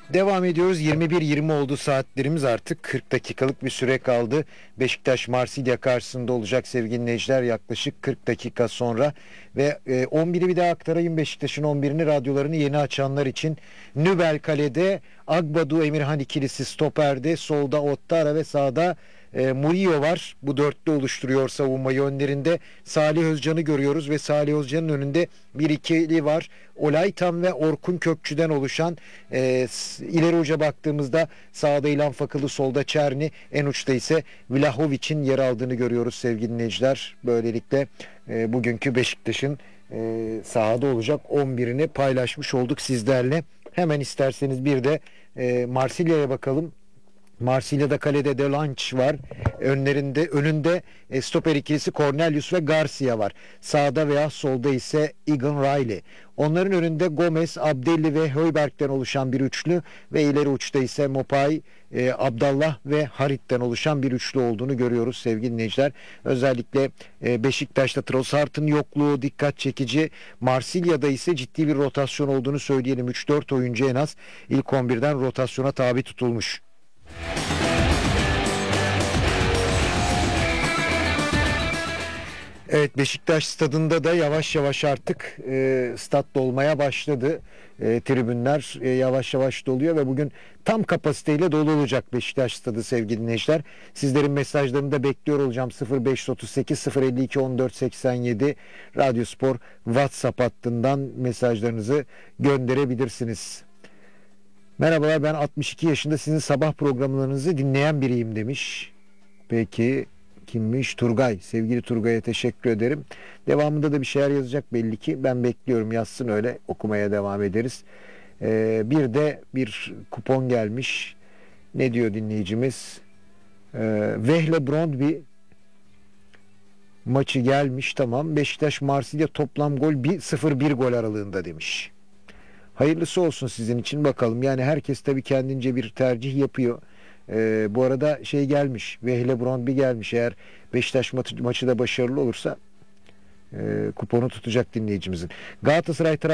Devam ediyoruz. 21:20 oldu saatlerimiz, artık 40 dakikalık bir süre kaldı. Beşiktaş Marsilya karşısında olacak sevgili dinleyiciler, yaklaşık 40 dakika sonra. Ve 11'i bir daha aktarayım. Beşiktaş'ın 11'ini, radyolarını yeni açanlar için: Nübel kalede, Agbadu Emirhan ikilisi stoperde, solda Ottara ve sağda Murillo var. Bu dörtlü oluşturuyor savunma yönlerinde. Salih Özcan'ı görüyoruz ve Salih Özcan'ın önünde bir ikili var. Olaytan ve Orkun Kökçü'den oluşan, ileri uca baktığımızda sağda İlhan Fakılı, solda Çerni, en uçta ise Vlahovic'in yer aldığını görüyoruz sevgili dinleyiciler. Böylelikle bugünkü Beşiktaş'ın sahada olacak 11'ini paylaşmış olduk sizlerle. Hemen isterseniz bir de Marsilya'ya bakalım. Marsilya'da kalede Delanch var. Önünde stoper ikilisi Cornelius ve Garcia var. Sağda veya solda ise Egan Riley. Onların önünde Gomez, Abdelli ve Højbjerg'den oluşan bir üçlü ve ileri uçta ise Mopay, Abdallah ve Harit'ten oluşan bir üçlü olduğunu görüyoruz sevgili dinleyiciler. Özellikle Beşiktaş'ta Trossard'ın yokluğu dikkat çekici. Marsilya'da ise ciddi bir rotasyon olduğunu söyleyelim. 3-4 oyuncu en az ilk 11'den rotasyona tabi tutulmuş. Evet, Beşiktaş stadında da yavaş yavaş artık stat dolmaya başladı. Tribünler yavaş yavaş doluyor ve bugün tam kapasiteyle dolu olacak Beşiktaş stadı sevgili dinleyiciler. Sizlerin mesajlarını da bekliyor olacağım. 0538 052 14 87 Radyospor WhatsApp hattından mesajlarınızı gönderebilirsiniz. Merhabalar, ben 62 yaşında sizin sabah programlarınızı dinleyen biriyim demiş. Peki kimmiş? Turgay. Sevgili Turgay'a teşekkür ederim. Devamında da bir şeyler yazacak belli ki. Ben bekliyorum, yazsın, öyle okumaya devam ederiz. Bir de bir kupon gelmiş. Ne diyor dinleyicimiz? Vehle Brondby maçı gelmiş, tamam. Beşiktaş Marsilya toplam gol 0-1 gol aralığında demiş. Hayırlısı olsun sizin için, bakalım. Yani herkes tabii kendince bir tercih yapıyor. Bu arada şey gelmiş, Vehle Brondby gelmiş. Eğer Beşiktaş maçı da başarılı olursa kuponu tutacak dinleyicimizin. Galatasaray